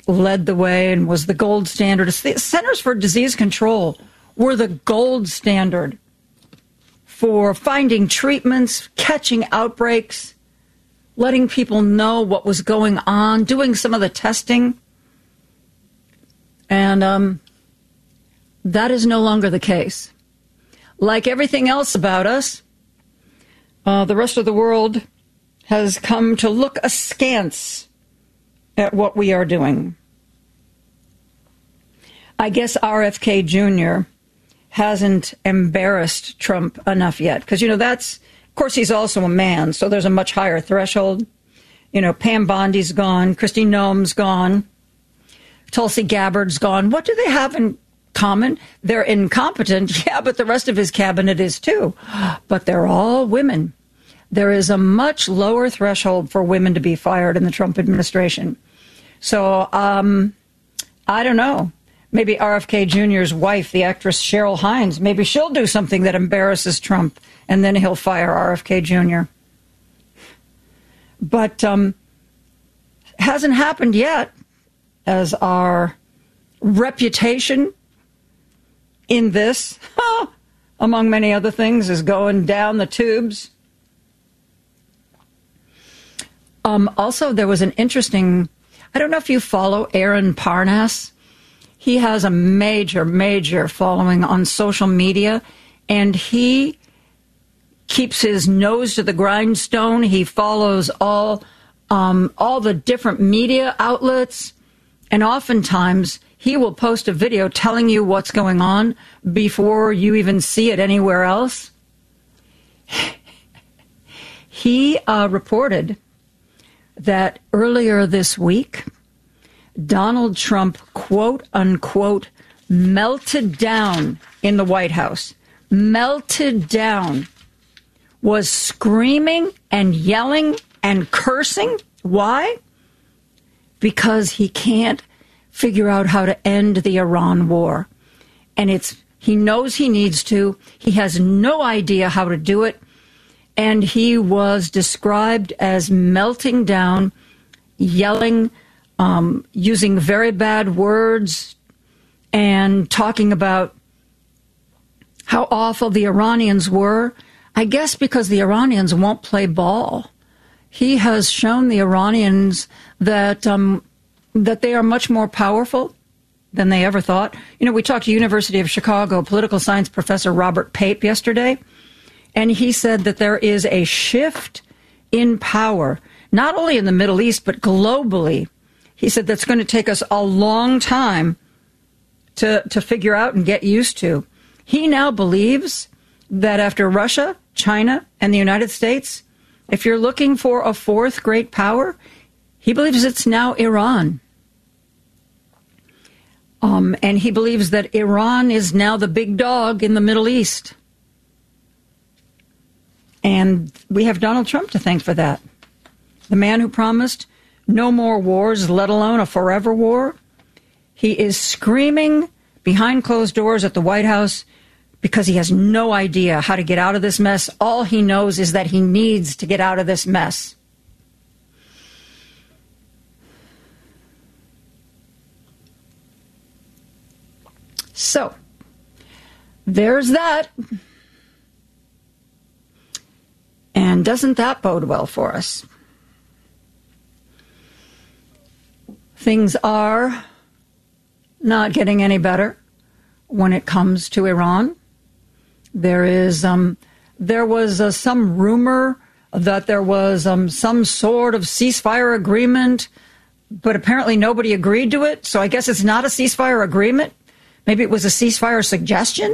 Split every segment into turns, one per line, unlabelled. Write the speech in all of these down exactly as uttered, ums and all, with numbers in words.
led the way and was the gold standard. The Centers for Disease Control were the gold standard for finding treatments, catching outbreaks, letting people know what was going on, doing some of the testing. And um, that is no longer the case. Like everything else about us, uh, the rest of the world has come to look askance at what we are doing. I guess R F K Junior hasn't embarrassed Trump enough yet. Because, you know, that's, of course, he's also a man, so there's a much higher threshold. You know, Pam Bondi's gone, Kristi Noem's gone, Tulsi Gabbard's gone. What do they have in common? They're incompetent, yeah, but the rest of his cabinet is too. But they're all women. There is a much lower threshold for women to be fired in the Trump administration. So, um, I don't know. Maybe R F K Junior's wife, the actress Cheryl Hines, maybe she'll do something that embarrasses Trump, and then he'll fire R F K Junior But um, hasn't happened yet, as our reputation in this, among many other things, is going down the tubes. Um, also, there was an interesting, I don't know if you follow Aaron Parnas. He has a major, major following on social media, and he keeps his nose to the grindstone. He follows all, um, all the different media outlets, and oftentimes he will post a video telling you what's going on before you even see it anywhere else. He uh, reported that earlier this week, Donald Trump, quote unquote, melted down in the White House. Melted down. Was screaming and yelling and cursing. Why? Because he can't figure out how to end the Iran war. And it's he knows he needs to. He has no idea how to do it. And he was described as melting down, yelling, um, using very bad words, and talking about how awful the Iranians were. I guess because the Iranians won't play ball. He has shown the Iranians that um, that they are much more powerful than they ever thought. You know, we talked to University of Chicago political science professor Robert Pape yesterday, and he said that there is a shift in power, not only in the Middle East, but globally. He said that's going to take us a long time to, to figure out and get used to. He now believes that after Russia, China, and the United States, if you're looking for a fourth great power, he believes it's now Iran. Um, and he believes that Iran is now the big dog in the Middle East. And we have Donald Trump to thank for that. The man who promised no more wars, let alone a forever war. He is screaming behind closed doors at the White House because he has no idea how to get out of this mess. All he knows is that he needs to get out of this mess. So, there's that. And doesn't that bode well for us? Things are not getting any better when it comes to Iran. There is, um, there was uh, some rumor that there was um, some sort of ceasefire agreement, but apparently nobody agreed to it. So I guess it's not a ceasefire agreement. Maybe it was a ceasefire suggestion.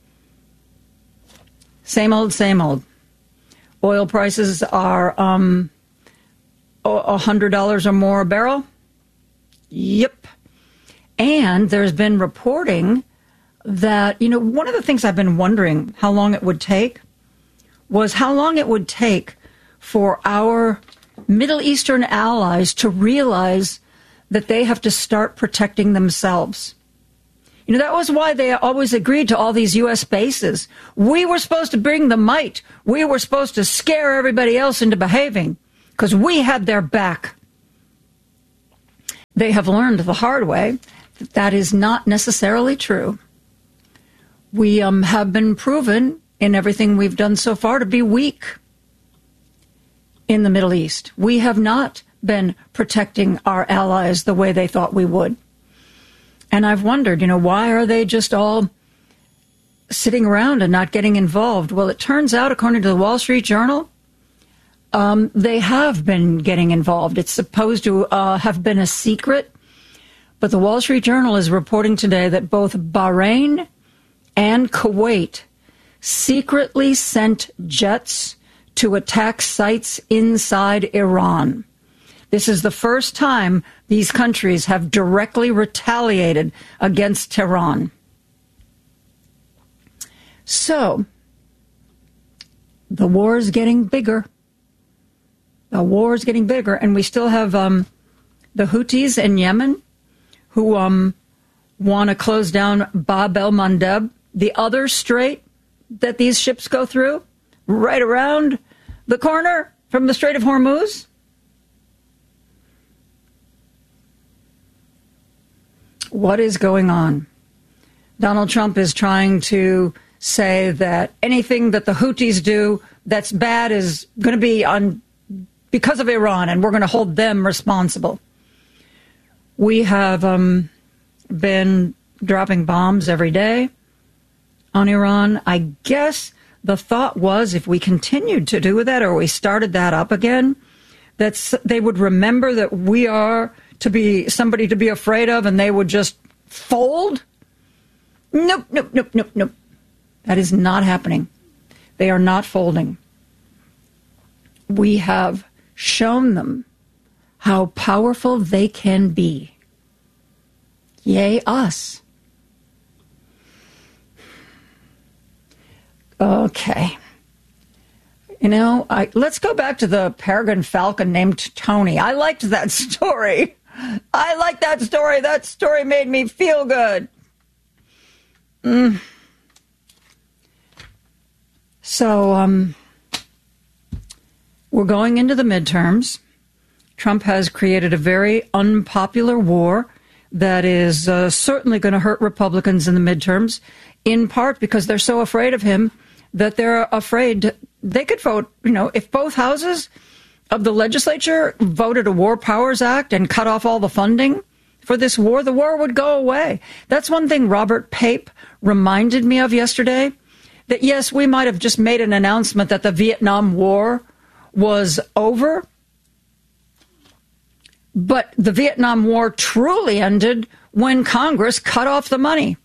Same old, same old. Oil prices are um, one hundred dollars or more a barrel. Yep. And there's been reporting that, you know, one of the things I've been wondering how long it would take was how long it would take for our Middle Eastern allies to realize that they have to start protecting themselves. You know, that was why they always agreed to all these U S bases. We were supposed to bring the might. We were supposed to scare everybody else into behaving because we had their back. they have learned the hard way that that is not necessarily true. We um, have been proven in everything we've done so far to be weak in the Middle East. We have not been protecting our allies the way they thought we would. And I've wondered, you know, why are they just all sitting around and not getting involved? Well, it turns out, according to the Wall Street Journal, um, they have been getting involved. It's supposed to uh, have been a secret, but the Wall Street Journal is reporting today that both Bahrain and Kuwait secretly sent jets to attack sites inside Iran. This is the first time these countries have directly retaliated against Tehran. So, the war is getting bigger. The war is getting bigger, and we still have um, the Houthis in Yemen who um, want to close down Bab el-Mandeb, the other strait that these ships go through, right around the corner from the Strait of Hormuz. What is going on? Donald Trump is trying to say that anything that the Houthis do that's bad is going to be on because of Iran, and we're going to hold them responsible. We have um, been dropping bombs every day on Iran. I guess the thought was if we continued to do that, or we started that up again, that they would remember that we are to be somebody to be afraid of, and they would just fold. Nope, nope, nope, nope, nope. That is not happening. They are not folding. We have shown them how powerful they can be. Yay, us. Okay. You know, I, let's go back to the peregrine falcon named Tony. I liked that story. I liked that story. That story made me feel good. Mm. So, um, we're going into the midterms. Trump has created a very unpopular war that is uh, certainly going to hurt Republicans in the midterms, in part because they're so afraid of him that they're afraid to, they could vote, you know, if both houses of the legislature voted a War Powers Act and cut off all the funding for this war, the war would go away. That's one thing Robert Pape reminded me of yesterday, that yes, we might have just made an announcement that the Vietnam War was over, but the Vietnam War truly ended when Congress cut off the money.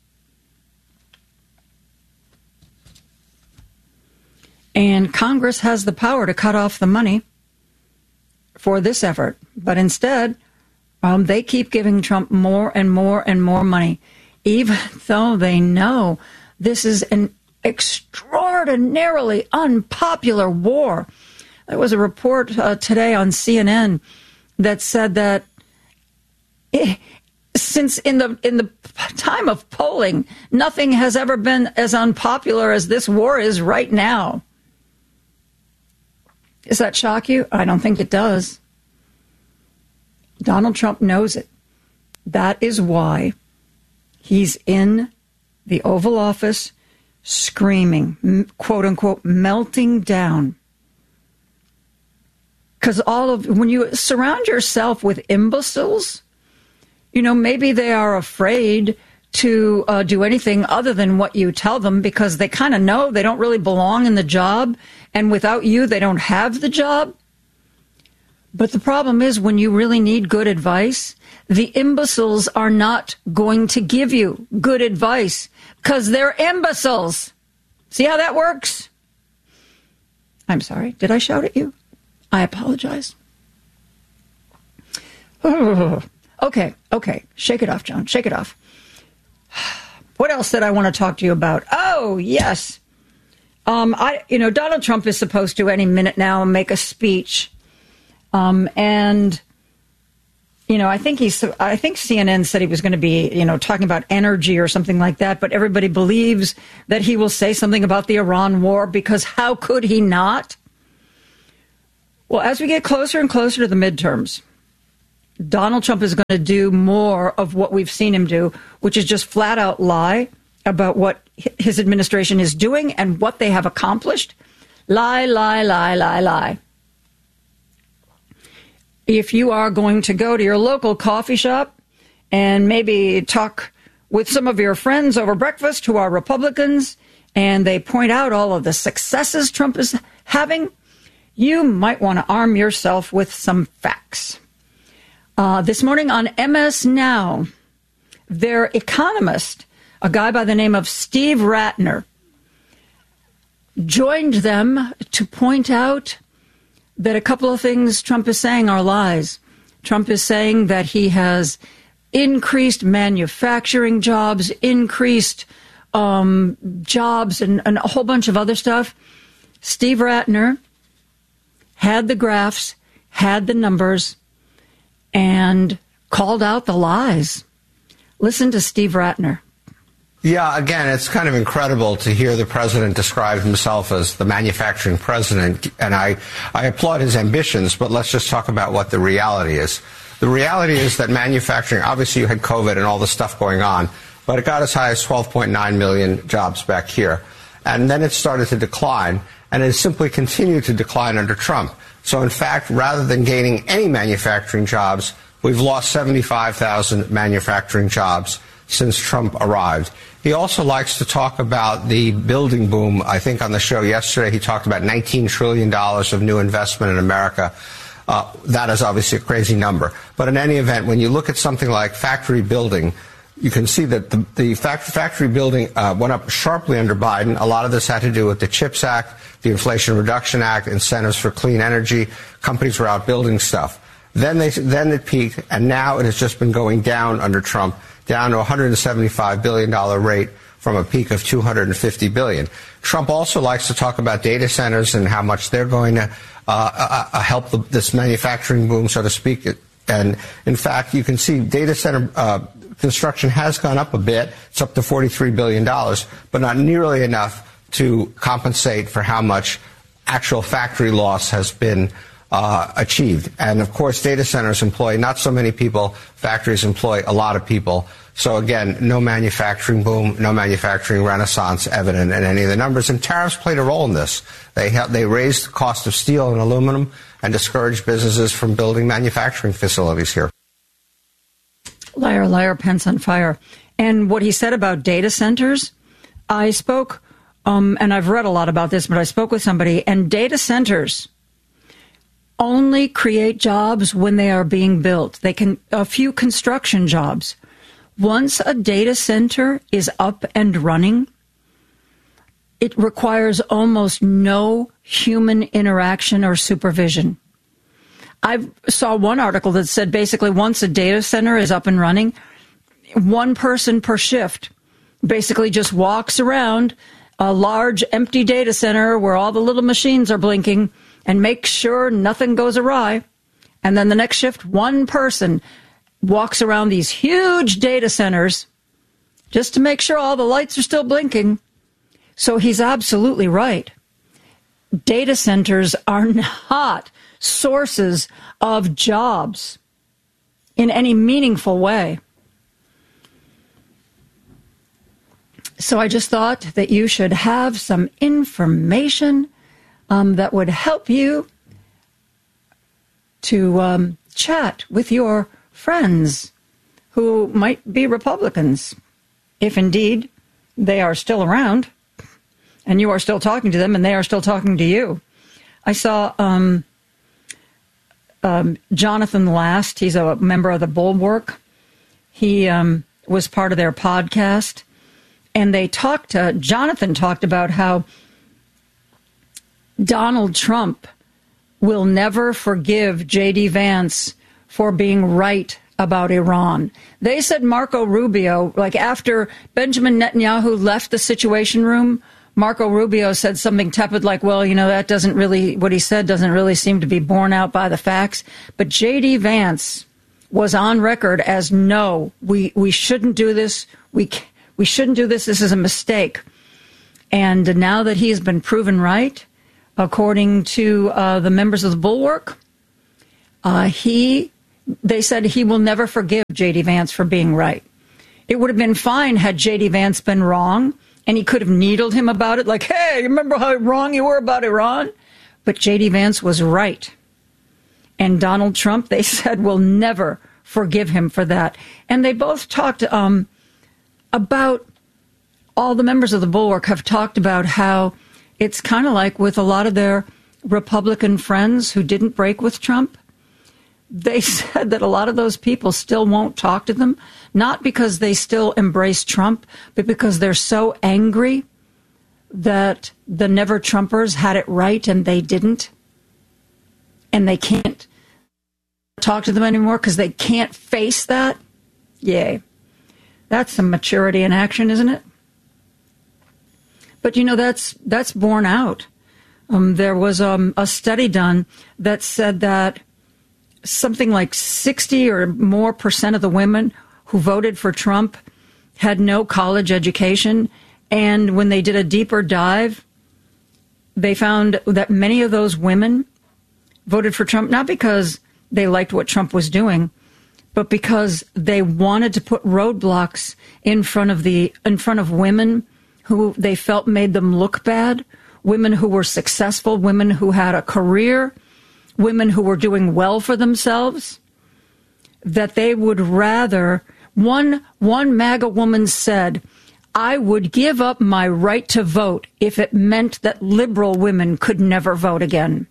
And Congress has the power to cut off the money for this effort. But instead, um, they keep giving Trump more and more and more money, even though they know this is an extraordinarily unpopular war. There was a report uh, today on C N N that said that it, since in the in the time of polling, nothing has ever been as unpopular as this war is right now. Does that shock you? I don't think it does. Donald Trump knows it. That is why he's in the Oval Office screaming, quote unquote, melting down. Because all of, when you surround yourself with imbeciles, you know, maybe they are afraid to uh, do anything other than what you tell them because they kind of know they don't really belong in the job. And without you, they don't have the job. But the problem is when you really need good advice, the imbeciles are not going to give you good advice because they're imbeciles. See how that works? I'm sorry. Did I shout at you? I apologize. Okay, okay. Shake it off, John. Shake it off. What else did I want to talk to you about? Oh, yes. Um, I, you know, Donald Trump is supposed to any minute now make a speech. Um, and, you know, I think he's, I think C N N said he was going to be, you know, talking about energy or something like that. But everybody believes that he will say something about the Iran war because how could he not? Well, as we get closer and closer to the midterms, Donald Trump is going to do more of what we've seen him do, which is just flat out lie about what his administration is doing and what they have accomplished. Lie, lie, lie, lie, lie. If you are going to go to your local coffee shop and maybe talk with some of your friends over breakfast who are Republicans, and they point out all of the successes Trump is having, you might want to arm yourself with some facts. Uh, this morning on M S Now, their economist, a guy by the name of Steve Rattner, joined them to point out that a couple of things Trump is saying are lies. Trump is saying that he has increased manufacturing jobs, increased um, jobs, and, and a whole bunch of other stuff. Steve Rattner had the graphs, had the numbers, and called out the lies. Listen to Steve Rattner.
Yeah, again, it's kind of incredible to hear the president describe himself as the manufacturing president, and I, I applaud his ambitions, but let's just talk about what the reality is. The reality is that manufacturing, obviously you had COVID and all the stuff going on, but it got as high as twelve point nine million jobs back here. And then it started to decline, and it simply continued to decline under Trump. So in fact, rather than gaining any manufacturing jobs, we've lost seventy-five thousand manufacturing jobs since Trump arrived. He also likes to talk about the building boom. I think on the show yesterday he talked about nineteen trillion dollars of new investment in America. Uh, that is obviously a crazy number. But in any event, when you look at something like factory building, you can see that the, the fact, factory building uh, went up sharply under Biden. A lot of this had to do with the CHIPS Act, the Inflation Reduction Act, incentives for clean energy. Companies were out building stuff. Then they, then it peaked, and now it has just been going down under Trump, down to a one hundred seventy-five billion dollars rate from a peak of two hundred fifty billion dollars. Trump also likes to talk about data centers and how much they're going to uh, uh, help the, this manufacturing boom, so to speak. And in fact, you can see data center uh, construction has gone up a bit. It's up to forty-three billion dollars, but not nearly enough to compensate for how much actual factory loss has been uh, achieved. And of course, data centers employ not so many people. Factories employ a lot of people. So again, no manufacturing boom, no manufacturing renaissance evident in any of the numbers. And tariffs played a role in this. They ha- they raised the cost of steel and aluminum and discouraged businesses from building manufacturing facilities here.
Liar, liar, pants on fire. And what he said about data centers, I spoke, um, and I've read a lot about this, but I spoke with somebody, and data centers only create jobs when they are being built. They can, a few construction jobs. Once a data center is up and running, it requires almost no human interaction or supervision. I saw one article that said basically once a data center is up and running, one person per shift basically just walks around a large empty data center where all the little machines are blinking and makes sure nothing goes awry. And then the next shift, one person walks around these huge data centers just to make sure all the lights are still blinking. So he's absolutely right. Data centers are not sources of jobs in any meaningful way. So I just thought that you should have some information um, that would help you to um, chat with your friends who might be Republicans, if indeed they are still around and you are still talking to them and they are still talking to you. I saw um, um, Jonathan Last. He's a member of the Bulwark. He um, was part of their podcast, and they talked. Uh, Jonathan talked about how Donald Trump will never forgive J D Vance for being right about Iran. They said Marco Rubio, like after Benjamin Netanyahu left the Situation Room, Marco Rubio said something tepid like, well, you know, that doesn't really, what he said doesn't really seem to be borne out by the facts. But J D Vance was on record as, no, we, we shouldn't do this. We, we shouldn't do this. This is a mistake. And now that he has been proven right, according to uh, the members of the Bulwark, uh, he they said he will never forgive J D. Vance for being right. It would have been fine had J D. Vance been wrong, and he could have needled him about it, like, hey, remember how wrong you were about Iran? But J D. Vance was right. And Donald Trump, they said, will never forgive him for that. And they both talked um, about, all the members of the Bulwark have talked about how it's kind of like with a lot of their Republican friends who didn't break with Trump. They said that a lot of those people still won't talk to them, not because they still embrace Trump, but because they're so angry that the never-Trumpers had it right and they didn't. And they can't talk to them anymore because they can't face that. Yay. That's some maturity in action, isn't it? But, you know, that's that's borne out. Um, there was um, a study done that said that something like sixty or more percent of the women who voted for Trump had no college education. And when they did a deeper dive, they found that many of those women voted for Trump, not because they liked what Trump was doing, but because they wanted to put roadblocks in front of the in front of women who they felt made them look bad, women who were successful, women who had a career, women who were doing well for themselves, that they would rather, one, one MAGA woman said, I would give up my right to vote if it meant that liberal women could never vote again.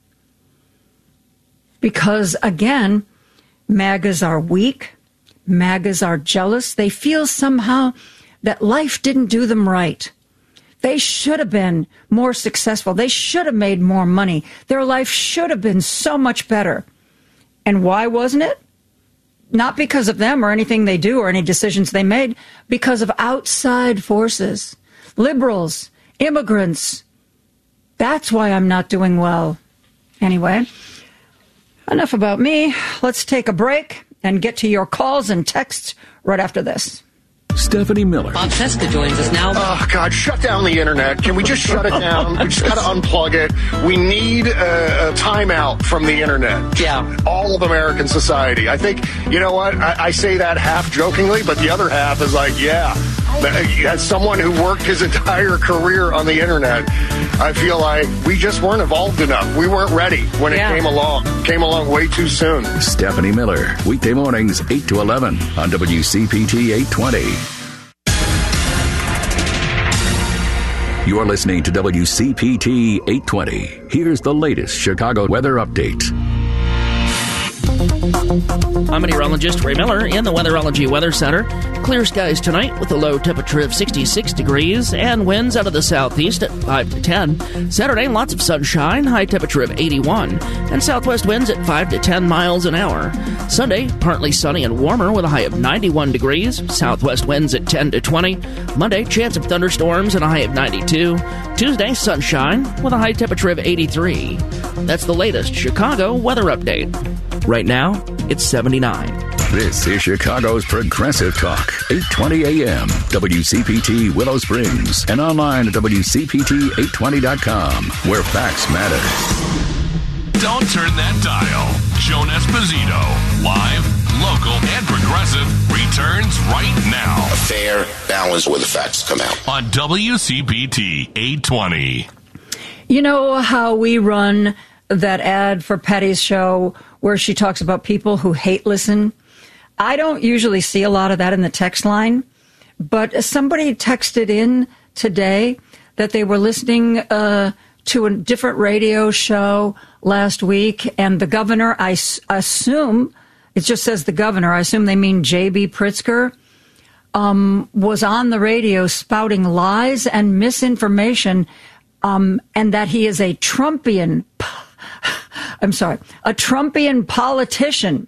Because, again, MAGAs are weak, MAGAs are jealous, they feel somehow that life didn't do them right. They should have been more successful. They should have made more money. Their life should have been so much better. And why wasn't it? Not because of them or anything they do or any decisions they made, because of outside forces, liberals, immigrants. That's why I'm not doing well. Anyway, enough about me. Let's take a break and get to your calls and texts right after this.
Stephanie Miller.
Bob Cesca joins us now.
Oh, God, shut down the internet. Can we just shut it down? We just got to unplug it. We need a, a timeout from the internet.
Yeah.
All of American society. I think, you know what? I, I say that half jokingly, but the other half is like, yeah. As someone who worked his entire career on the internet, I feel like we just weren't evolved enough. We weren't ready when it yeah. came along. Came along way too soon.
Stephanie Miller, weekday mornings, eight to eleven on W C P T eight twenty. You're listening to W C P T eight twenty. Here's the latest Chicago weather update.
I'm meteorologist Ray Miller in the Weatherology Weather Center. Clear skies tonight with a low temperature of sixty-six degrees and winds out of the southeast at five to ten. Saturday, lots of sunshine, high temperature of eighty-one, and southwest winds at five to ten miles an hour. Sunday, partly sunny and warmer with a high of ninety-one degrees, southwest winds at ten to twenty. Monday, chance of thunderstorms and a high of ninety-two. Tuesday, sunshine with a high temperature of eighty-three. That's the latest Chicago weather update. Right now, it's seventy-nine.
This is Chicago's Progressive Talk, eight twenty A M, W C P T Willow Springs, and online at W C P T eight twenty dot com, where facts matter.
Don't turn that dial. Joan Esposito, live, local, and progressive, returns right now.
A fair balance where the facts come out.
On W C P T eight twenty.
You know how we run that ad for Patty's show where she talks about people who hate listen? I don't usually see a lot of that in the text line, but somebody texted in today that they were listening uh, to a different radio show last week, and the governor, I s- assume, it just says the governor, I assume they mean J B. Pritzker, um, was on the radio spouting lies and misinformation, um, and that he is a Trumpian, I'm sorry, a Trumpian politician.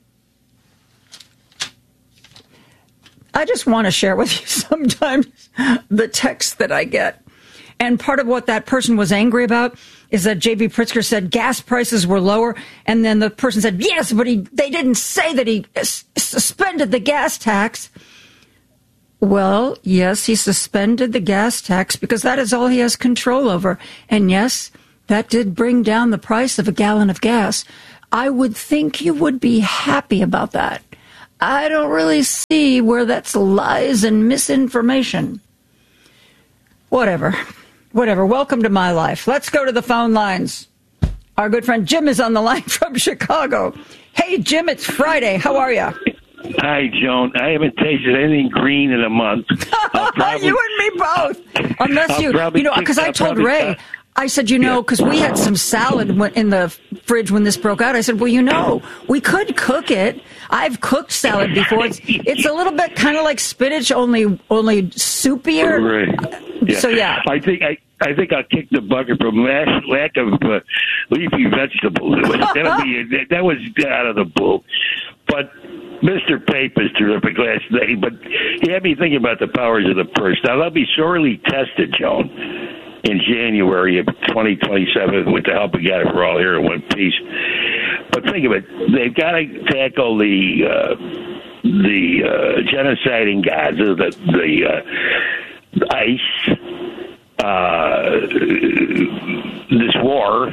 I just want to share with you sometimes the text that I get. And part of what that person was angry about is that J B. Pritzker said gas prices were lower. And then the person said, yes, but he, they didn't say that he s- suspended the gas tax. Well, yes, he suspended the gas tax because that is all he has control over. And yes, that did bring down the price of a gallon of gas. I would think you would be happy about that. I don't really see where that's lies and misinformation. Whatever. Whatever. Welcome to my life. Let's go to the phone lines. Our good friend Jim is on the line from Chicago. Hey, Jim, it's Friday. How are you?
Hi, Joan. I haven't tasted anything green in a month. Probably,
you and me both. Unless
I'll
you, you know, because I told Ray, I said, you know, because we had some salad in the fridge when this broke out. I said, well, you know, we could cook it. I've cooked salad before. It's, it's a little bit kind of like spinach, only only soupier.
Right. Yeah.
So, yeah.
I think I, I think I'll kick the bucket from lack, lack of uh, leafy vegetables. That'll be, that was out of the blue. But Mister Pape is terrific last night, but he had me thinking about the powers of the purse. Now, they'll be sorely tested, Joan, in January of twenty twenty-seven with the help of God for all here in one piece. But think of it. They've got to tackle the uh, the uh, genocide in Gaza, the, the uh, ICE, uh, this war.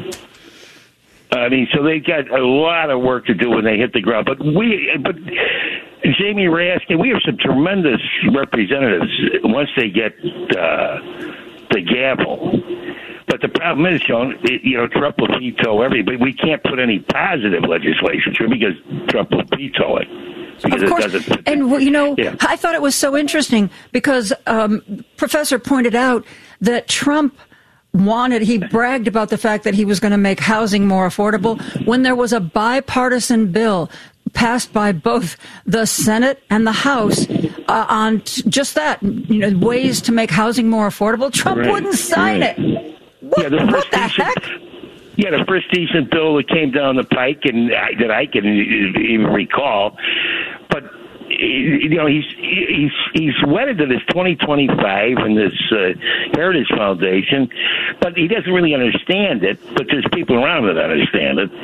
I mean, so they got a lot of work to do when they hit the ground. But we, but Jamie Raskin, we have some tremendous representatives once they get uh, the gavel. But the problem is, Sean, it, you know, Trump will veto everything, but we can't put any positive legislation through because Trump will veto it.
Of course, and you know, yeah. I thought it was so interesting because um, Professor pointed out that Trump wanted, he bragged about the fact that he was going to make housing more affordable when there was a bipartisan bill passed by both the Senate and the House uh, on t- just that, you know, ways to make housing more affordable. Trump
right.
wouldn't sign
right.
it. What,
yeah, the
what the
decent,
heck?
Yeah, the first decent bill that came down the pike and I, that I can even recall. But you know, he's he's he's wedded to this twenty twenty-five and this uh, Heritage Foundation, but he doesn't really understand it. But there's people around that understand it.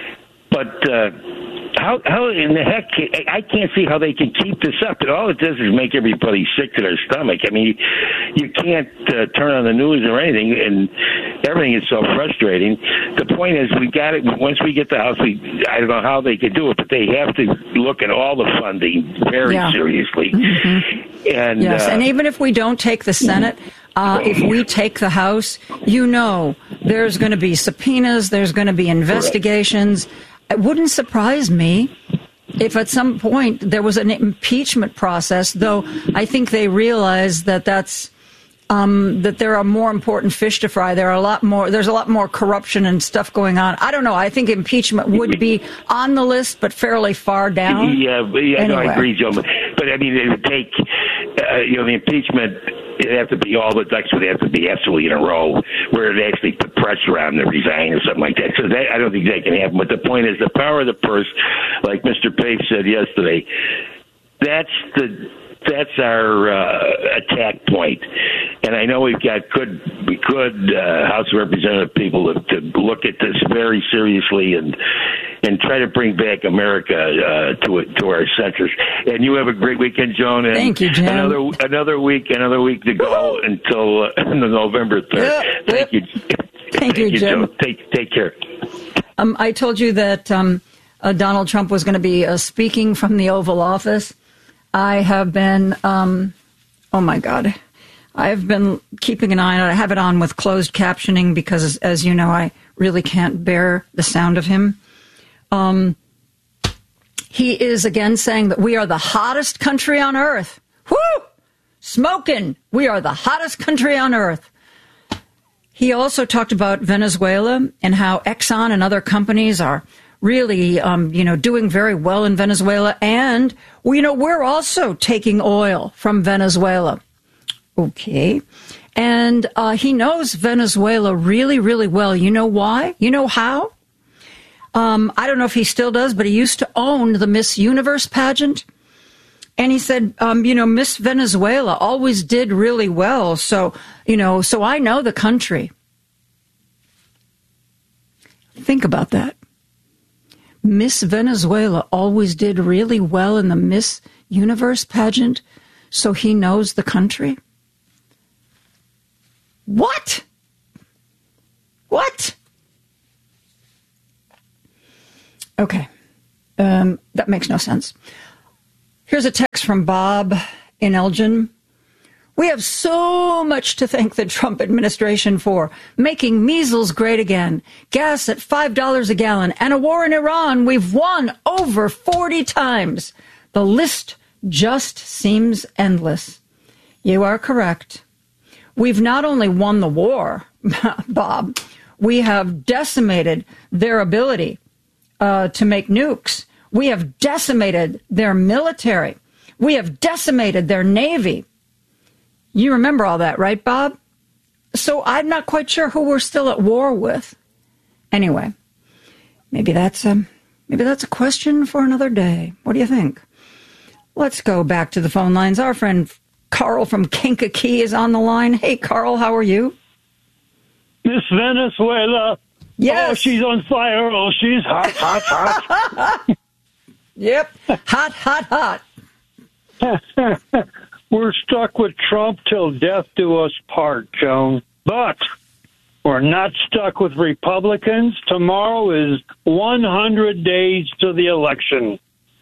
But uh, how how in the heck? I can't see how they can keep this up. All it does is make everybody sick to their stomach. I mean, you can't uh, turn on the news or anything, and everything is so frustrating. The point is, we got it. Once we get the House, we I don't know how they can do it, but they have to look at all the funding very
yeah.
seriously.
Mm-hmm.
And
yes,
uh,
and even if we don't take the Senate, uh, if we take the House, you know, there's going to be subpoenas, there's going to be investigations. It wouldn't surprise me if at some point there was an impeachment process, though I think they realize that that's um, that there are more important fish to fry. There are a lot more. There's a lot more corruption and stuff going on. I don't know. I think impeachment would be on the list, but fairly far down.
Yeah, yeah,
anyway.
no, I agree, Joe. But, but I mean, it would take uh, you know the impeachment. It'd have to be all the ducks would have to be absolutely in a row where it actually put pressure on them to resign or something like that. So that, I don't think that can happen. But the point is the power of the purse, like Mister Pape said yesterday, that's the that's our uh, attack point. And I know we've got good, good uh, House of Representative people to, to look at this very seriously and and try to bring back America uh, to it, to our centers. And you have a great weekend, Joan. And
Thank you, Jim.
Another another week, another week to go Woo-hoo! until uh, November third.
Yep,
Thank
yep.
you.
Thank,
Thank
you,
you,
Jim.
Joan. Take take care.
Um, I told you that um, uh, Donald Trump was going to be uh, speaking from the Oval Office. I have been, um, oh my God, I've been keeping an eye on it. I have it on with closed captioning because, as, as you know, I really can't bear the sound of him. Um, he is again saying that we are the hottest country on earth. Whoo! Smoking. We are the hottest country on earth. He also talked about Venezuela and how Exxon and other companies are really, um, you know, doing very well in Venezuela. And, well, you know, we're also taking oil from Venezuela. Okay. And uh, he knows Venezuela really, really well. You know why? You know how? Um, I don't know if he still does, but he used to own the Miss Universe pageant. And he said, um, you know, Miss Venezuela always did really well. So, you know, so I know the country. Think about that. Miss Venezuela always did really well in the Miss Universe pageant, so he knows the country. What? What? Okay. Um, that makes no sense. Here's a text from Bob in Elgin. We have so much to thank the Trump administration for. Making measles great again, gas at five dollars a gallon, and a war in Iran we've won over forty times. The list just seems endless. You are correct. We've not only won the war, Bob, we have decimated their ability uh, to make nukes. We have decimated their military. We have decimated their Navy. You remember all that, right, Bob? So I'm not quite sure who we're still at war with. Anyway, maybe that's a, maybe that's a question for another day. What do you think? Let's go back to the phone lines. Our friend Carl from Kankakee is on the line. Hey, Carl, how are you?
Miss Venezuela.
Yes.
Oh, she's on fire. Oh, she's hot, hot, hot.
Yep. Hot, hot, hot.
We're stuck with Trump till death do us part, Joan. But we're not stuck with Republicans. Tomorrow is one hundred days to the election.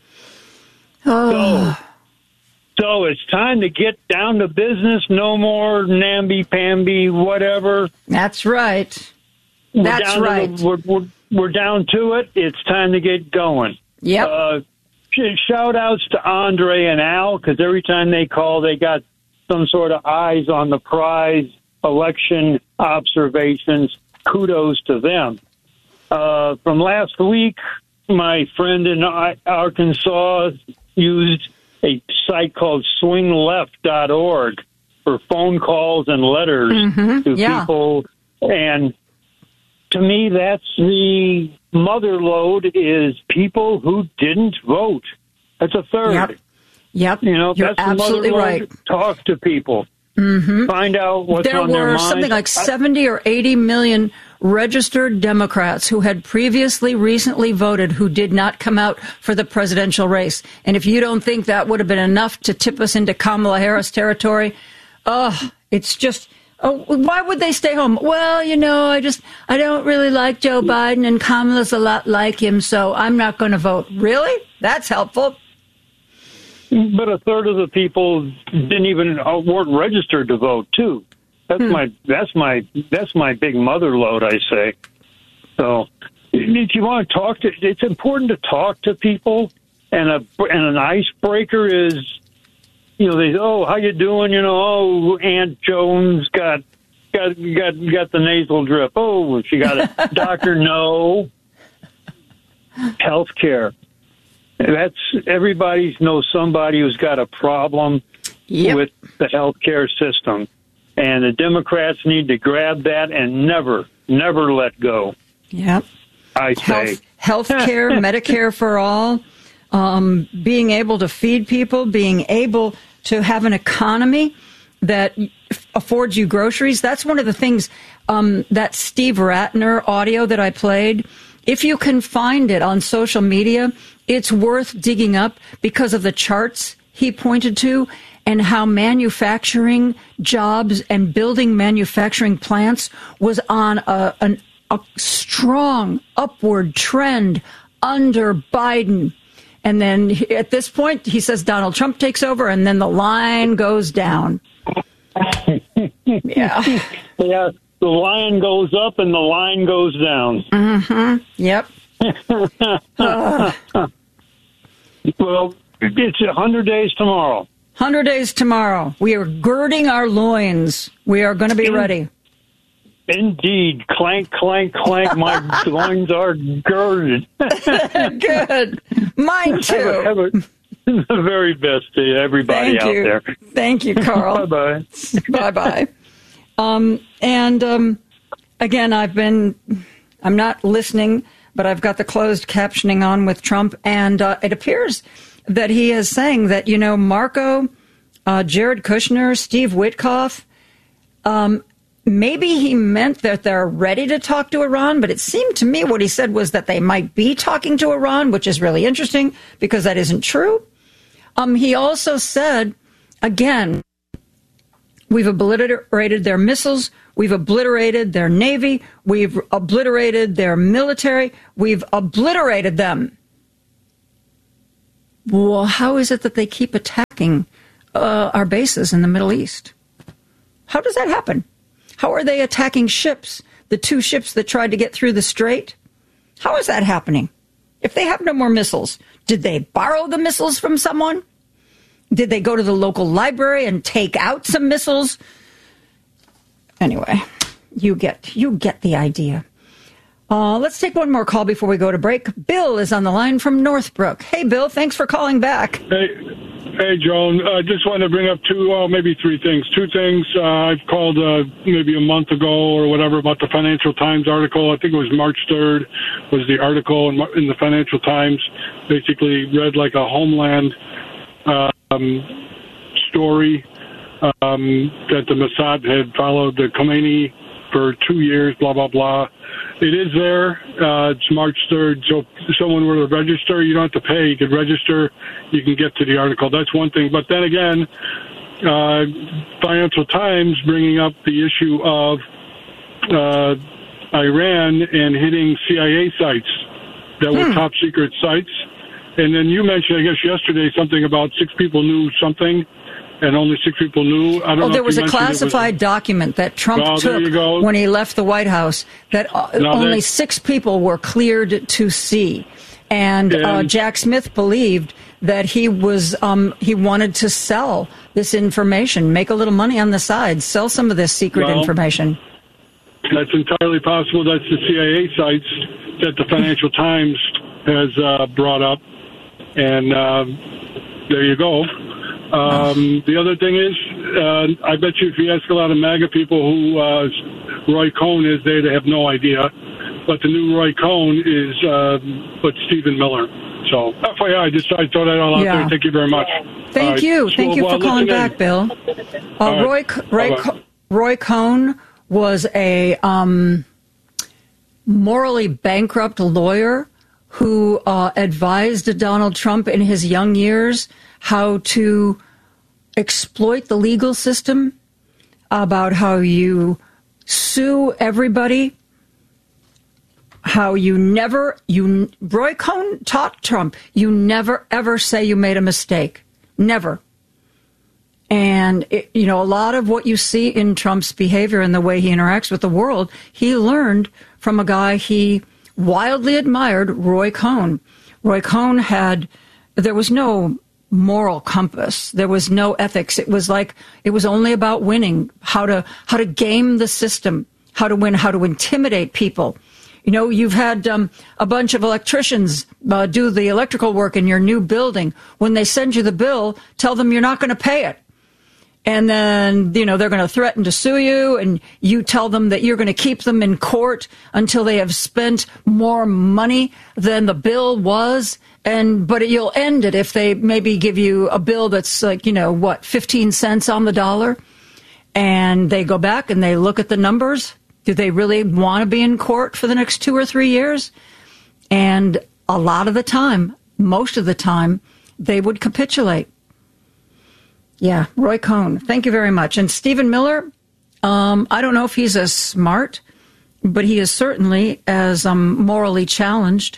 Oh.
So, so it's time to get down to business. No more namby-pamby, whatever.
That's right.
We're
That's
down
right.
To the, we're, we're, we're down to it. It's time to get going.
Yep.
Uh, shout outs to Andre and Al, because every time they call, they got some sort of eyes on the prize, election observations. Kudos to them. Uh, from last week, my friend in Arkansas used a site called swing left dot org for phone calls and letters
mm-hmm.
to
yeah.
people. And to me, that's the mother lode, is people who didn't vote. That's a third.
Yep. Yep.
You know,
You're
that's
absolutely
the mother
right.
lode. Talk to people.
Mm-hmm.
Find out what's
there
on their
were
mind.
something like seventy or eighty million registered Democrats who had previously recently voted who did not come out for the presidential race. And if you don't think that would have been enough to tip us into Kamala Harris territory, oh, it's just, oh, why would they stay home? Well, you know, I just, I don't really like Joe Biden, and Kamala's a lot like him, so I'm not going to vote. Really? That's helpful.
But a third of the people didn't even uh, weren't registered to vote too. That's hmm. my that's my that's my big mother load, I say. So if you want to talk to, it's important to talk to people, and a and an icebreaker is, you know, they oh how you doing? You know, oh Aunt Jones got got got got the nasal drip. Oh, she got a doctor. No. Healthcare. That's everybody knows somebody who's got a problem
yep.
with the healthcare system, and the Democrats need to grab that and never, never let go.
Yep.
I say
health care, Medicare for all, um, being able to feed people, being able to have an economy that affords you groceries. That's one of the things, um, that Steve Ratner audio that I played. If you can find it on social media, it's worth digging up because of the charts he pointed to and how manufacturing jobs and building manufacturing plants was on a, an, a strong upward trend under Biden. And then at this point, he says Donald Trump takes over, and then the line goes down. Yeah.
Yeah. The line goes up and the line goes down.
Mm-hmm. Yep. uh.
Well, it's one hundred days tomorrow.
one hundred days tomorrow. We are girding our loins. We are going to be
In,
ready.
Indeed. Clank, clank, clank. My loins are girded.
Good. Mine too.
Have a, have a, the very best to everybody
Thank
out
you.
there.
Thank you, Carl.
Bye-bye.
Bye-bye. Um, and um, again, I've been, I'm not listening, but I've got the closed captioning on with Trump, and uh, it appears that he is saying that, you know, Marco, uh, Jared Kushner, Steve Witkoff, um, maybe he meant that they're ready to talk to Iran, but it seemed to me what he said was that they might be talking to Iran, which is really interesting because that isn't true. Um, he also said, again, we've obliterated their missiles. We've obliterated their Navy. We've obliterated their military. We've obliterated them. Well, how is it that they keep attacking uh, our bases in the Middle East? How does that happen? How are they attacking ships, the two ships that tried to get through the strait? How is that happening? If they have no more missiles, did they borrow the missiles from someone? Did they go to the local library and take out some missiles? Anyway, you get you get the idea. Uh, let's take one more call before we go to break. Bill is on the line from Northbrook. Hey, Bill, thanks for calling back.
Hey, hey, Joan. I uh, just wanted to bring up two, well, maybe three things. Two things. Uh, I've called uh, maybe a month ago or whatever about the Financial Times article. I think it was March third was the article in, in the Financial Times. Basically read like a Homeland um, story um, that the Mossad had followed the Khomeini for two years, blah, blah, blah. It is there. Uh, it's March third. So if someone were to register, you don't have to pay. You could register. You can get to the article. That's one thing. But then again, uh, Financial Times bringing up the issue of uh, Iran and hitting C I A sites that were hmm. top secret sites. And then you mentioned, I guess, yesterday something about six people knew something. And only six people knew. I don't
oh,
know
there was a classified was... document that Trump well, took when he left the White House that uh, only six people were cleared to see. And, and uh, Jack Smith believed that he was um, he wanted to sell this information, make a little money on the side, sell some of this secret well, information.
That's entirely possible. That's the C I A sites that the Financial Times has uh, brought up. And uh, there you go. Um, the other thing is, uh, I bet you if you ask a lot of MAGA people who uh, Roy Cohn is, they, they have no idea. But the new Roy Cohn is uh, but Stephen Miller. So, F Y I, just I throw that all out yeah. there. Thank you very much.
Thank uh, you. Thank so, you for well, calling back, in. Bill. Uh, Roy, Roy, Roy Cohn was a um, morally bankrupt lawyer who uh, advised Donald Trump in his young years how to exploit the legal system, about how you sue everybody, how you never, you, Roy Cohn taught Trump, you never ever say you made a mistake. Never. And, it, you know, a lot of what you see in Trump's behavior and the way he interacts with the world, he learned from a guy he wildly admired, Roy Cohn. Roy Cohn had, there was no moral compass. There was no ethics. It was like, it was only about winning, how to, how to game the system, how to win, how to intimidate people. You know, you've had um, a bunch of electricians uh, do the electrical work in your new building. When they send you the bill, tell them you're not going to pay it. And then, you know, they're going to threaten to sue you, and you tell them that you're going to keep them in court until they have spent more money than the bill was. And but you'll end it if they maybe give you a bill that's like, you know, what, fifteen cents on the dollar. And they go back and they look at the numbers. Do they really want to be in court for the next two or three years? And a lot of the time, most of the time, they would capitulate. Yeah, Roy Cohn, thank you very much. And Stephen Miller, um, I don't know if he's as smart, but he is certainly as um, morally challenged.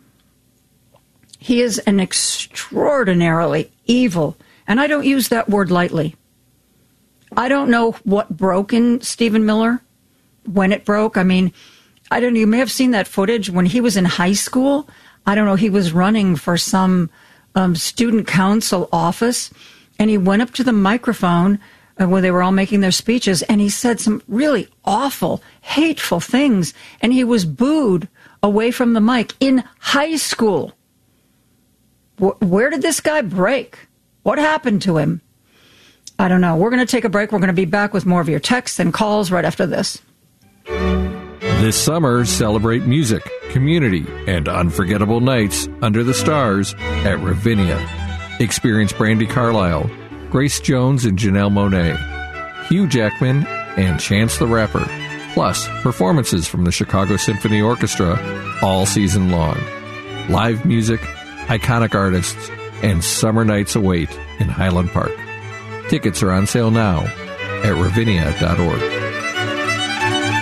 He is an extraordinarily evil, and I don't use that word lightly. I don't know what broke in Stephen Miller, when it broke. I mean, I don't know, you may have seen that footage when he was in high school. I don't know, he was running for some um, student council office, and he went up to the microphone uh, when they were all making their speeches, and he said some really awful, hateful things, and he was booed away from the mic in high school. Where did this guy break? What happened to him? I don't know. We're going to take a break. We're going to be back with more of your texts and calls right after this.
This summer, celebrate music, community, and unforgettable nights under the stars at Ravinia. Experience Brandi Carlile, Grace Jones and Janelle Monáe, Hugh Jackman, and Chance the Rapper, plus performances from the Chicago Symphony Orchestra all season long. Live music, iconic artists, and summer nights await in Highland Park. Tickets are on sale now at ravinia dot org.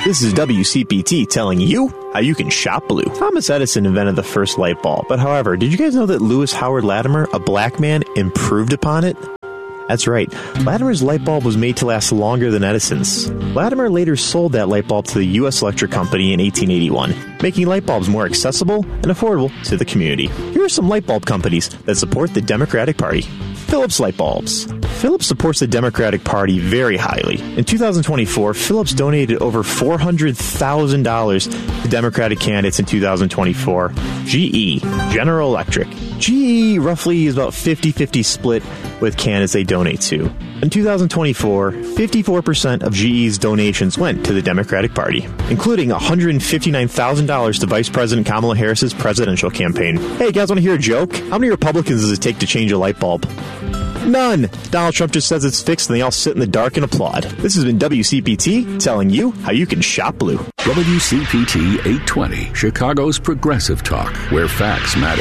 This is W C P T telling you how you can shop blue. Thomas Edison invented the first light bulb, but however, did you guys know that Lewis Howard Latimer, a black man, improved upon it? That's right. Latimer's light bulb was made to last longer than Edison's. Latimer later sold that light bulb to the U S Electric Company in eighteen eighty-one, making light bulbs more accessible and affordable to the community. Here are some light bulb companies that support the Democratic Party. Philips Light Bulbs. Philips supports the Democratic Party very highly. In two thousand twenty-four, Philips donated over four hundred thousand dollars to Democratic candidates in two thousand twenty-four. G E, General Electric. G E roughly is about fifty-fifty split with candidates they donate to. In two thousand twenty-four, fifty-four percent of G E's donations went to the Democratic Party, including one hundred fifty-nine thousand dollars to Vice President Kamala Harris's presidential campaign. Hey, guys, want to hear a joke? How many Republicans does it take to change a light bulb? None. Donald Trump just says it's fixed and they all sit in the dark and applaud. This has been W C P T telling you how you can shop blue.
W C P T eight twenty, Chicago's progressive talk, where facts matter.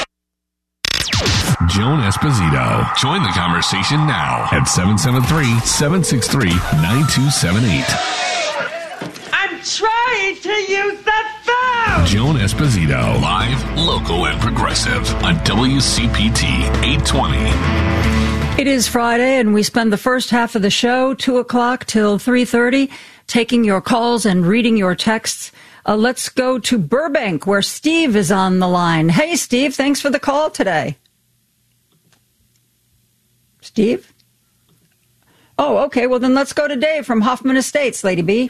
Joan Esposito. Join the conversation now at seven seven three, seven six three, nine two seven eight.
I'm trying to use the phone!
Joan Esposito. Live, local, and progressive on W C P T eight twenty.
It is Friday, and we spend the first half of the show, two o'clock till three thirty, taking your calls and reading your texts. Uh, let's go to Burbank, where Steve is on the line. Hey, Steve, thanks for the call today. Steve? Oh, okay. Well, then let's go to Dave from Hoffman Estates, Lady B.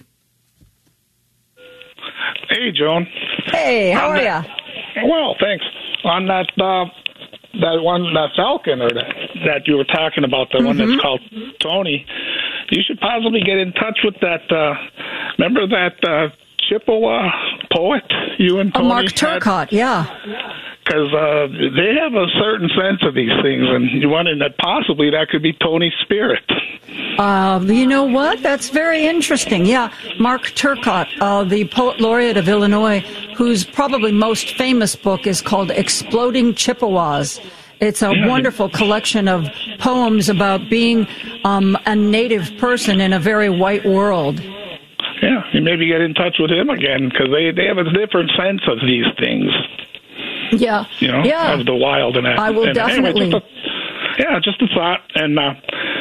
Hey, Joan.
Hey, how
on
are
that,
you?
Well, thanks. On that uh, that one, that Falcon, or that, that you were talking about, the mm-hmm. one that's called Tony, you should possibly get in touch with that. Uh, remember that uh, Chippewa poet you and Tony
oh, Mark Turcotte, yeah.
Because uh, they have a certain sense of these things, and you're wondering that possibly that could be Tony's spirit.
Uh, you know what? That's very interesting. Yeah, Mark Turcotte, uh, the poet laureate of Illinois, whose probably most famous book is called Exploding Chippewas. It's a yeah. wonderful collection of poems about being um, a native person in a very white world.
Yeah, you maybe get in touch with him again, because they, they have a different sense of these things.
Yeah,
you know,
yeah.
of the wild and that.
I will
and
definitely.
Anyway, just a, yeah, just a thought. And uh,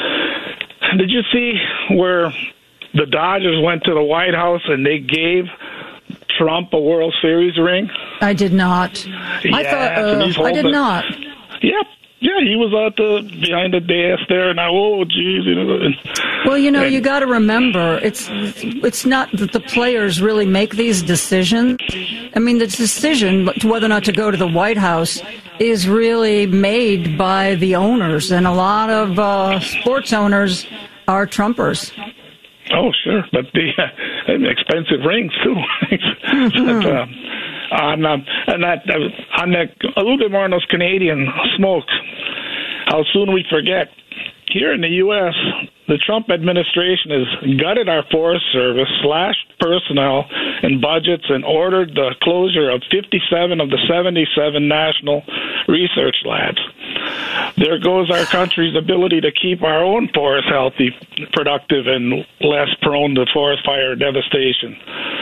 did you see where the Dodgers went to the White House and they gave Trump a World Series ring?
I did not.
Yeah,
I thought uh, I did not.
Yep. Yeah, he was out the behind the dais there, and I, oh, geez. You know, and,
well, you know,
and,
you got to remember, it's it's not that the players really make these decisions. I mean, the decision to whether or not to go to the White House is really made by the owners, and a lot of uh, sports owners are Trumpers.
Oh, sure, but the uh, expensive rings too.
mm-hmm.
but, uh, on um, and that uh, on that a little bit more on those Canadian smokes. How soon we forget. Here in the U S, the Trump administration has gutted our Forest Service, slashed personnel and budgets, and ordered the closure of fifty-seven of the seventy-seven national research labs. There goes our country's ability to keep our own forests healthy, productive, and less prone to forest fire devastation.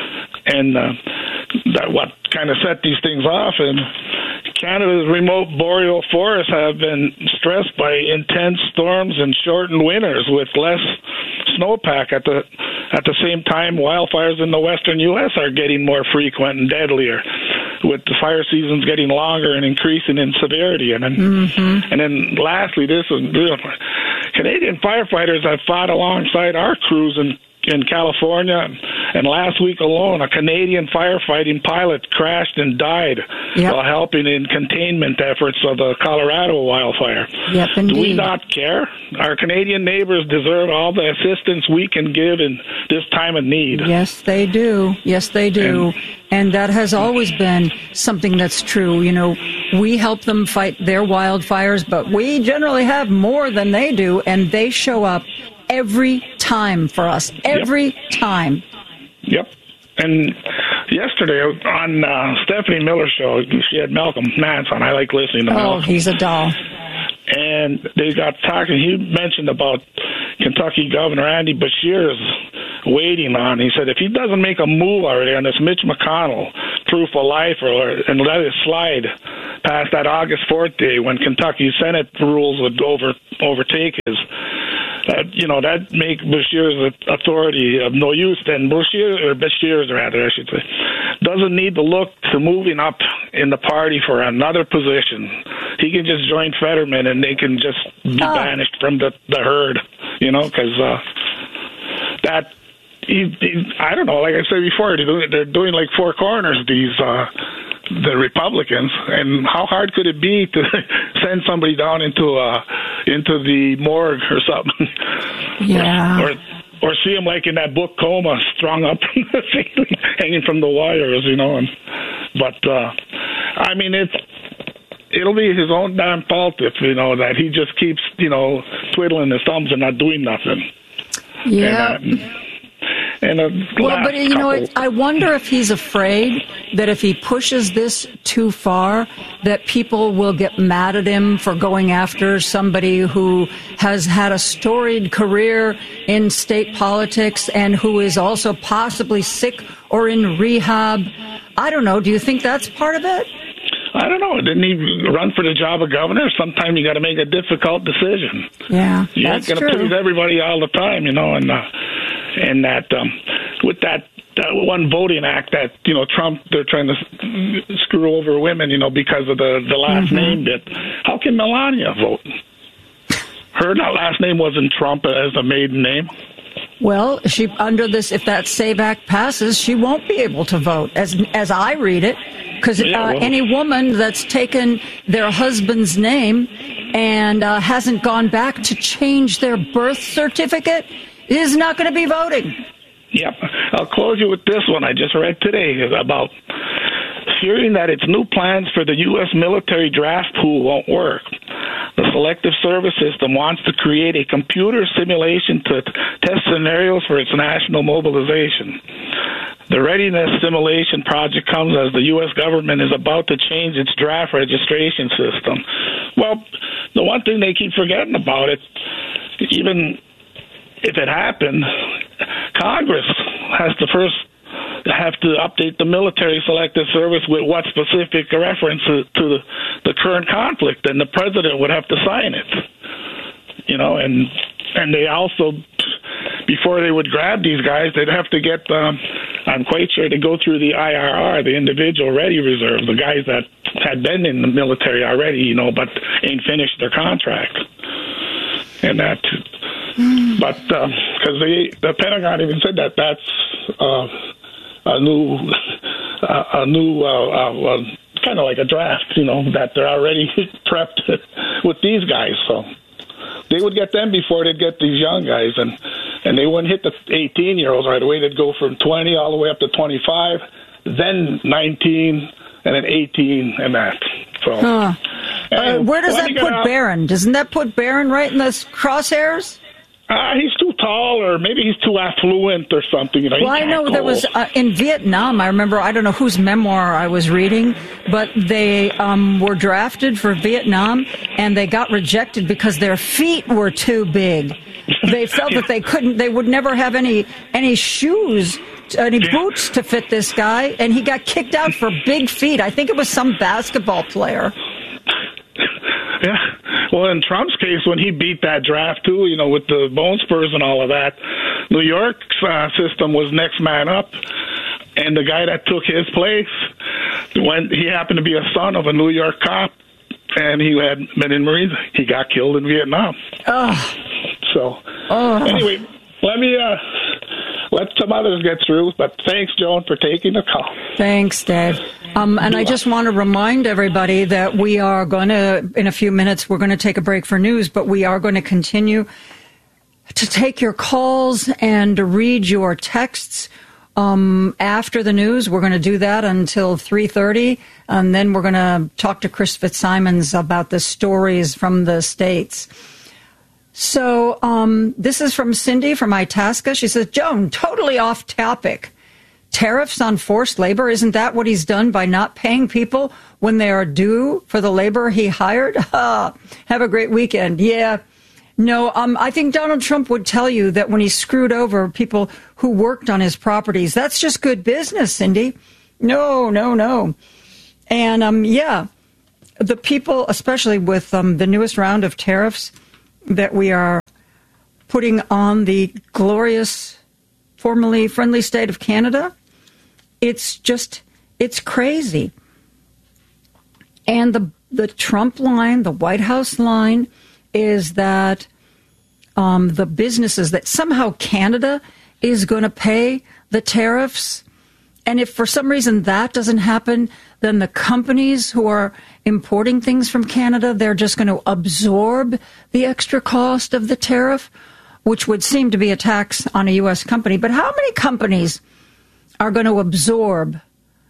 And uh, that what kind of set these things off. And Canada's remote boreal forests have been stressed by intense storms and shortened winters with less snowpack. At the at the same time, wildfires in the western U S are getting more frequent and deadlier, with the fire seasons getting longer and increasing in severity. And then, mm-hmm. and then lastly, this is real. Canadian firefighters have fought alongside our crews in in California, and last week alone, a Canadian firefighting pilot crashed and died yep. while helping in containment efforts of the Colorado wildfire.
Yep, indeed.
Do we not care? Our Canadian neighbors deserve all the assistance we can give in this time of need.
Yes, they do. Yes, they do. And, and that has always been something that's true. You know, we help them fight their wildfires, but we generally have more than they do, and they show up every time for us, every
yep.
time.
Yep. And yesterday on uh, Stephanie Miller's show, she had Malcolm Nance on. I like listening to
oh,
Malcolm.
Oh, he's a doll.
And they got talking. He mentioned about Kentucky Governor Andy Beshear's waiting on. He said if he doesn't make a move already on this Mitch McConnell proof of life or and let it slide past that August fourth day when Kentucky Senate rules would over overtake his, that you know that make Beshear's authority of no use. Then Beshear or Beshear's rather, I should say, doesn't need to look to moving up in the party for another position. He can just join Fetterman and they can just be oh. banished from the the herd. You know, because uh, that. He, he, I don't know. Like I said before, they're doing, they're doing like four corners. These uh, the Republicans, and how hard could it be to send somebody down into uh, into the morgue or something?
Yeah.
or, or or see him like in that book Coma, strung up, hanging from the wires, you know. And but uh, I mean, it's it'll be his own damn fault if you know that he just keeps you know twiddling his thumbs and not doing nothing.
Yeah.
And, uh, And a
well, but you know, it, I wonder if he's afraid that if he pushes this too far, that people will get mad at him for going after somebody who has had a storied career in state politics and who is also possibly sick or in rehab. I don't know. Do you think that's part of it?
I don't know. Didn't he run for the job of governor? Sometimes you got to make a difficult decision.
Yeah,
you
that's
ain't going to please everybody all the time, you know, and. Uh, And that um, with that, that one voting act that, you know, Trump, they're trying to screw over women, you know, because of the, the last mm-hmm. name bit. How can Melania vote? Her last name wasn't Trump as a maiden name.
Well, she under this, if that SAVE Act passes, she won't be able to vote, as as I read it, because yeah, uh, well, any woman that's taken their husband's name and uh, hasn't gone back to change their birth certificate is not going to be voting.
Yep. I'll close you with this one I just read today about fearing that its new plans for the U S military draft pool won't work. The Selective Service System wants to create a computer simulation to test scenarios for its national mobilization. The readiness simulation project comes as the U S government is about to change its draft registration system. Well, the one thing they keep forgetting about it, even if it happened, Congress has to first have to update the military selective service with what specific references to the, the current conflict, and the president would have to sign it. You know, and and they also, before they would grab these guys, they'd have to get, um, I'm quite sure, to go through the I R R, the individual ready reserve, the guys that had been in the military already, you know, but ain't finished their contract. And that... But because uh, the Pentagon even said that that's uh, a new, uh, a new, uh, uh, uh, kind of like a draft, you know, that they're already prepped with these guys. So they would get them before they'd get these young guys, and and they wouldn't hit the eighteen-year-olds right away. They'd go from twenty all the way up to twenty-five, then nineteen, and then eighteen, and that. So
huh. uh, where does that put Barron? Doesn't that put Barron right in the crosshairs?
Uh, he's too tall, or maybe he's too affluent or something. You know,
well, I know there was, uh, in Vietnam, I remember, I don't know whose memoir I was reading, but they um, were drafted for Vietnam, and they got rejected because their feet were too big. They felt that they couldn't, they would never have any any shoes, any boots to fit this guy, and he got kicked out for big feet. I think it was some basketball player.
Yeah. Well, in Trump's case, when he beat that draft, too, you know, with the bone spurs and all of that, New York's uh, system was next man up. And the guy that took his place, when he happened to be a son of a New York cop, and he had been in Marines, he got killed in Vietnam.
Oh.
So,
oh.
anyway, let me uh, let some others get through. But thanks, Joan, for taking the call.
Thanks, Dave. Um, and I just want to remind everybody that we are going to, in a few minutes, we're going to take a break for news, but we are going to continue to take your calls and to read your texts um, after the news. We're going to do that until three thirty, and then we're going to talk to Chris Fitzsimons about the stories from the States. So um, this is from Cindy from Itasca. She says, Joan, totally off topic. Tariffs on forced labor, isn't that what he's done by not paying people when they are due for the labor he hired? Have a great weekend. Yeah, No, um, I think Donald Trump would tell you that when he screwed over people who worked on his properties, that's just good business, Cindy. No, no, no. And, um, yeah, the people, especially with um, the newest round of tariffs that we are putting on the glorious, formerly friendly state of Canada, it's just, it's crazy. And the the Trump line, the White House line, is that um, the businesses, that somehow Canada is going to pay the tariffs. And if for some reason that doesn't happen, then the companies who are importing things from Canada, they're just going to absorb the extra cost of the tariff, which would seem to be a tax on a U S company. But how many companies are going to absorb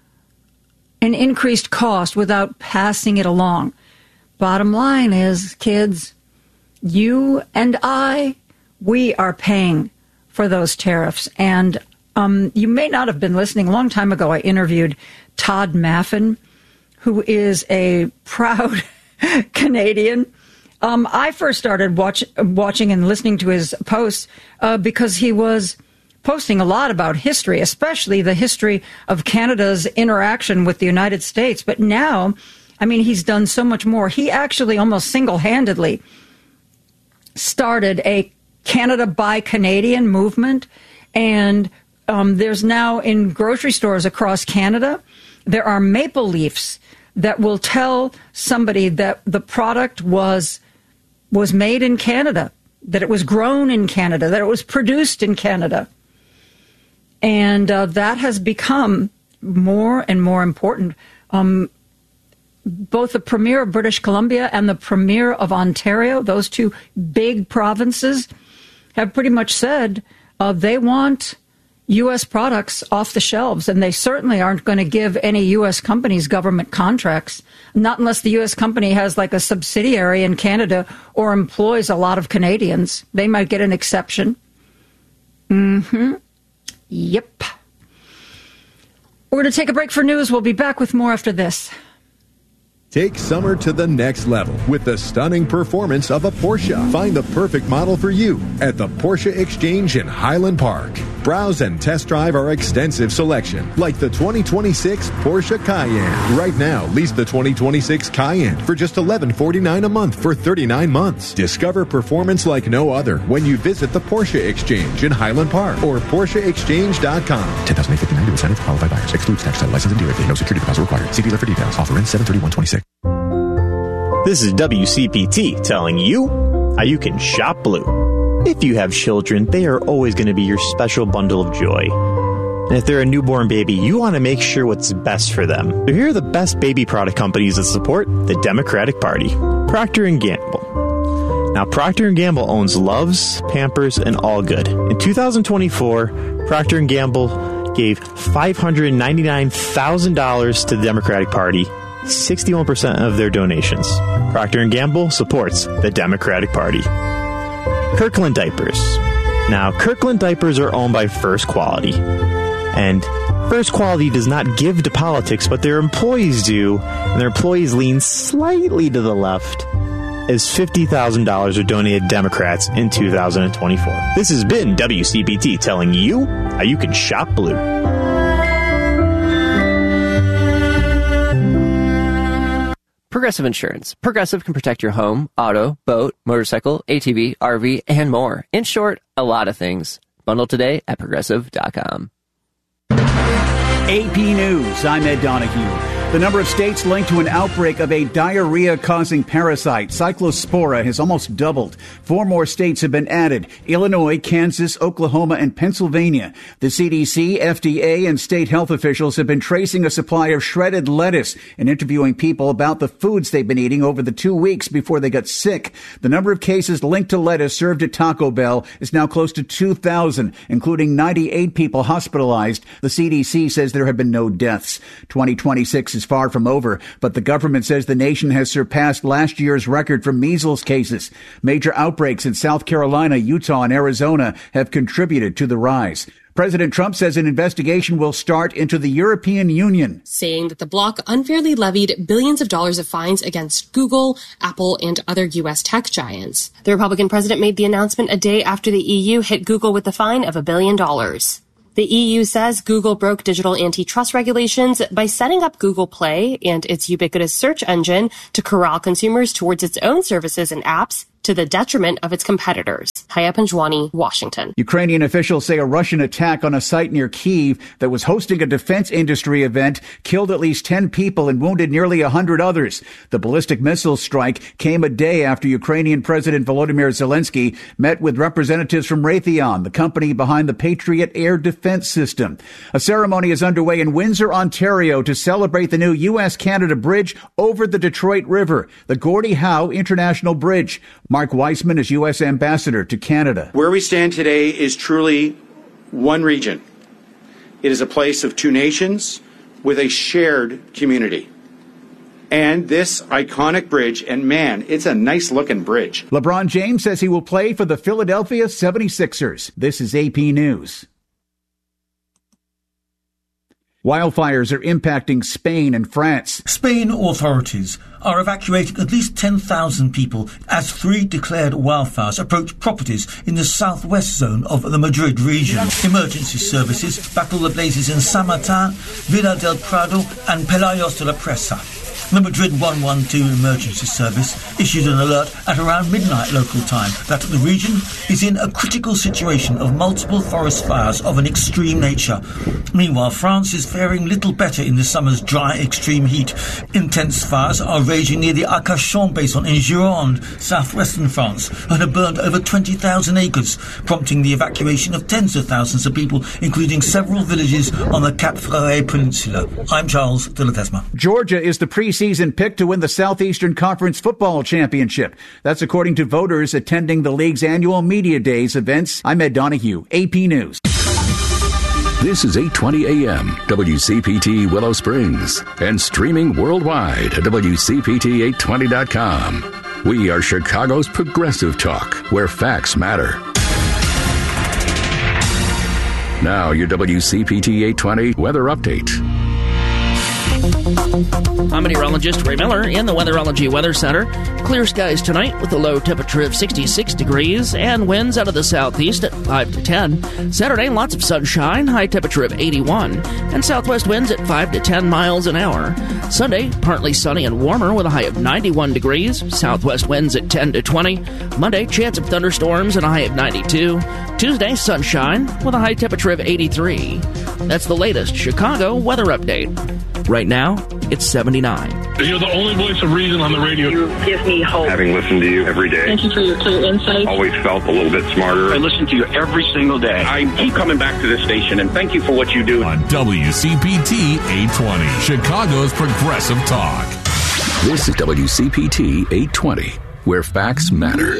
an increased cost without passing it along? Bottom line is, kids, you and I, we are paying for those tariffs. And um, you may not have been listening. A long time ago, I interviewed Todd Maffin, who is a proud Canadian. Um, I first started watch, watching and listening to his posts uh, because he was posting a lot about history, especially the history of Canada's interaction with the United States. But now, I mean, he's done so much more. He actually almost single-handedly started a Canada Buy Canadian movement. And um, there's now in grocery stores across Canada, there are maple leafs that will tell somebody that the product was was made in Canada, that it was grown in Canada, that it was produced in Canada. And uh, that has become more and more important. Um, both the Premier of British Columbia and the Premier of Ontario, those two big provinces, have pretty much said uh, they want U S products off the shelves, and they certainly aren't going to give any U S companies government contracts, not unless the U S company has like a subsidiary in Canada or employs a lot of Canadians. They might get an exception. Mm-hmm. Yep. We're going to take a break for news. We'll be back with more after this.
Take summer to the next level with the stunning performance of a Porsche. Find the perfect model for you at the Porsche Exchange in Highland Park. Browse and test drive our extensive selection, like the twenty twenty-six Porsche Cayenne. Right now, lease the twenty twenty-six Cayenne for just eleven forty-nine a month for thirty-nine months. Discover performance like no other when you visit the Porsche Exchange in Highland Park or Porsche Exchange dot com.
ten thousand eight hundred fifty-nine to incentive for qualified buyers. Excludes tax title license and dealer fee. No security deposit required. See dealer for details. Offer ends seven thirty-one twenty-six.
This is W C P T telling you how you can shop blue. If you have children, they are always going to be your special bundle of joy. And if they're a newborn baby, you want to make sure what's best for them. So here are the best baby product companies that support the Democratic Party. Procter and Gamble. Now, Procter and Gamble owns Luvs, Pampers, and All Good. In two thousand twenty-four, Procter and Gamble gave five hundred ninety-nine thousand dollars to the Democratic Party, sixty-one percent of their donations. Procter and Gamble supports the Democratic Party. Kirkland Diapers. Now, Kirkland Diapers are owned by First Quality. And First Quality does not give to politics, but their employees do. And their employees lean slightly to the left, as fifty thousand dollars are donated to Democrats in two thousand twenty-four. This has been W C P T telling you how you can shop blue.
Progressive Insurance. Progressive can protect your home, auto, boat, motorcycle, A T V, R V, and more. In short, a lot of things. Bundle today at progressive dot com.
A P News, I'm Ed Donahue. The number of states linked to an outbreak of a diarrhea-causing parasite, Cyclospora, has almost doubled. Four more states have been added: Illinois, Kansas, Oklahoma, and Pennsylvania. The C D C, F D A, and state health officials have been tracing a supply of shredded lettuce and interviewing people about the foods they've been eating over the two weeks before they got sick. The number of cases linked to lettuce served at Taco Bell is now close to two thousand, including ninety-eight people hospitalized. The C D C says there have been no deaths. twenty twenty-six is far from over, but the government says the nation has surpassed last year's record for measles cases. Major outbreaks in South Carolina, Utah, and Arizona have contributed to the rise. President Trump says an investigation will start into the European Union,
saying that the bloc unfairly levied billions of dollars of fines against Google, Apple, and other U S tech giants. The Republican president made the announcement a day after the E U hit Google with a fine of a billion dollars. The E U says Google broke digital antitrust regulations by setting up Google Play and its ubiquitous search engine to corral consumers towards its own services and apps, to the detriment of its competitors. Haya Panjwani, Washington.
Ukrainian officials say a Russian attack on a site near Kyiv that was hosting a defense industry event killed at least ten people and wounded nearly one hundred others. The ballistic missile strike came a day after Ukrainian President Volodymyr Zelensky met with representatives from Raytheon, the company behind the Patriot air defense system. A ceremony is underway in Windsor, Ontario, to celebrate the new U S Canada bridge over the Detroit River, the Gordie Howe International Bridge. Mark Weissman is U S ambassador to Canada.
Where we stand today is truly one region. It is a place of two nations with a shared community. And this iconic bridge, and man, it's a nice looking bridge.
LeBron James says he will play for the Philadelphia seventy-sixers. This is A P News. Wildfires are impacting Spain and France.
Spain authorities are evacuating at least ten thousand people as three declared wildfires approach properties in the southwest zone of the Madrid region. Emergency services battle the blazes in San Martin, Villa del Prado and Pelayos de la Presa. The Madrid one one two emergency service issued an alert at around midnight local time that the region is in a critical situation of multiple forest fires of an extreme nature. Meanwhile, France is faring little better in the summer's dry extreme heat. Intense fires are raging near the Arcachon basin in Gironde, southwestern France, and have burned over twenty thousand acres, prompting the evacuation of tens of thousands of people, including several villages on the Cap Ferret Peninsula. I'm Charles de la Tesma.
Georgia is the preseason pick to win the Southeastern Conference Football Championship. That's according to voters attending the league's annual Media Days events. I'm Ed Donahue, A P News.
This is eight twenty A M, W C P T Willow Springs, and streaming worldwide at W C P T eight twenty dot com. We are Chicago's progressive talk, where facts matter. Now, your W C P T eight twenty weather update.
I'm meteorologist Ray Miller in the Weatherology Weather Center. Clear skies tonight with a low temperature of sixty-six degrees and winds out of the southeast at five to ten. Saturday, lots of sunshine, high temperature of eighty-one, and southwest winds at five to ten miles an hour. Sunday, partly sunny and warmer with a high of ninety-one degrees, southwest winds at ten to twenty. Monday, chance of thunderstorms and a high of ninety-two. Tuesday, sunshine with a high temperature of eighty-three. That's the latest Chicago weather update. Right now, it's seventy-nine.
You're the only voice of reason on the radio.
You give me hope.
Having listened to you every day.
Thank you for your clear insight.
Always felt a little bit smarter.
I listen to you every single day.
I keep coming back to this station, and thank you for what you do.
On W C P T eight twenty, Chicago's Progressive Talk.
This is W C P T eight twenty, where facts matter.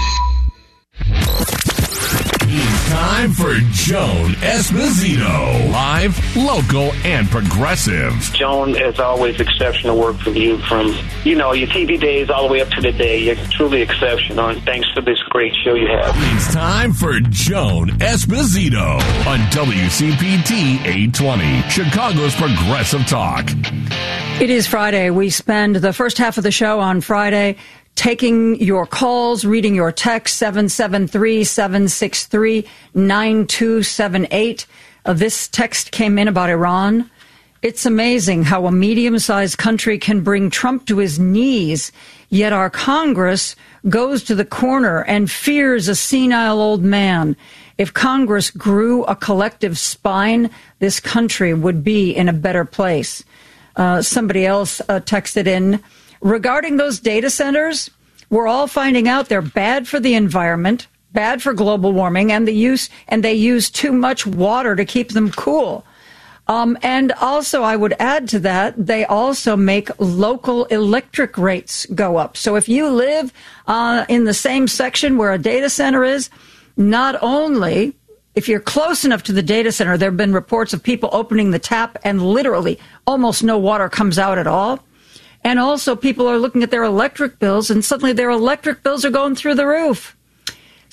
Time for Joan Esposito. Live, local, and progressive.
Joan, as always, exceptional work from you from, you know, your T V days all the way up to the day. You're truly exceptional, and thanks for this great show you have.
It's time for Joan Esposito on W C P T eight twenty, Chicago's Progressive Talk.
It is Friday. We spend the first half of the show on Friday taking your calls, reading your text, seven seven three, seven six three, nine two seven eight. Uh, this text came in about Iran. It's amazing how a medium-sized country can bring Trump to his knees, yet our Congress goes to the corner and fears a senile old man. If Congress grew a collective spine, this country would be in a better place. Uh, somebody else uh, texted in, regarding those data centers, we're all finding out they're bad for the environment, bad for global warming, and the use and they use too much water to keep them cool. Um, and also, I would add to that, they also make local electric rates go up. So if you live uh, in the same section where a data center is, not only if you're close enough to the data center, there have been reports of people opening the tap and literally almost no water comes out at all. And also people are looking at their electric bills and suddenly their electric bills are going through the roof.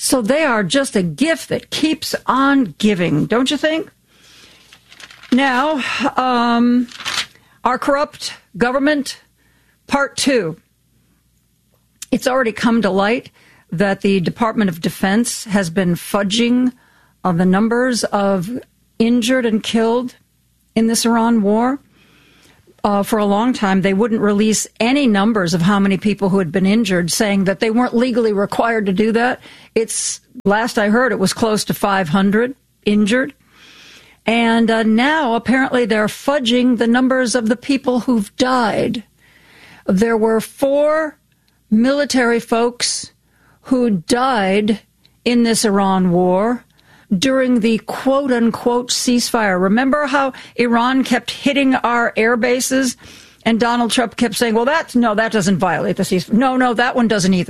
So they are just a gift that keeps on giving, don't you think? Now, um, our corrupt government, part two. It's already come to light that the Department of Defense has been fudging on the numbers of injured and killed in this Iran war. Uh, for a long time, they wouldn't release any numbers of how many people who had been injured, saying that they weren't legally required to do that. It's, last I heard, it was close to five hundred injured. And uh, now, apparently, they're fudging the numbers of the people who've died. There were four military folks who died in this Iran war during the quote-unquote ceasefire. Remember how Iran kept hitting our air bases, and Donald Trump kept saying, well, that's, no, that doesn't violate the ceasefire. No, no, that one doesn't either.